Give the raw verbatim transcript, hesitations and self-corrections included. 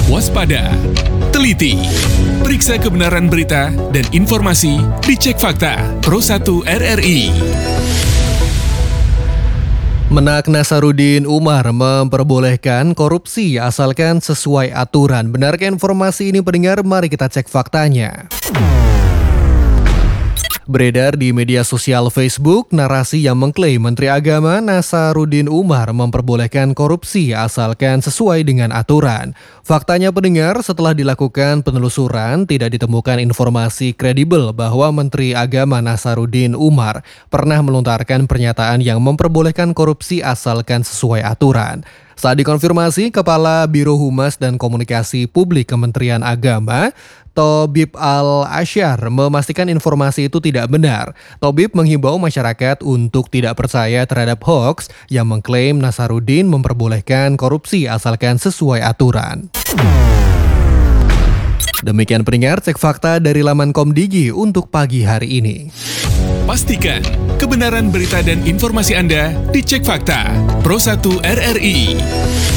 waspada, teliti. Periksa kebenaran berita dan informasi di Cek Fakta Pro satu R R I. Menak Nasaruddin Umar memperbolehkan korupsi asalkan sesuai aturan. Benarkah informasi ini pendengar? Mari kita cek faktanya. Beredar di media sosial Facebook narasi yang mengklaim Menteri Agama Nasaruddin Umar memperbolehkan korupsi asalkan sesuai dengan aturan. Faktanya pendengar, setelah dilakukan penelusuran tidak ditemukan informasi kredibel bahwa Menteri Agama Nasaruddin Umar pernah melontarkan pernyataan yang memperbolehkan korupsi asalkan sesuai aturan. Saat dikonfirmasi, Kepala Biro Humas dan Komunikasi Publik Kementerian Agama, Tobib Al-Asyar, memastikan informasi itu tidak benar. Tobib menghimbau masyarakat untuk tidak percaya terhadap hoaks yang mengklaim Nasaruddin memperbolehkan korupsi asalkan sesuai aturan. Demikian pendengar Cek Fakta dari laman Komdigi untuk pagi hari ini. Pastikan kebenaran berita dan informasi Anda di Cek Fakta Pro satu R R I.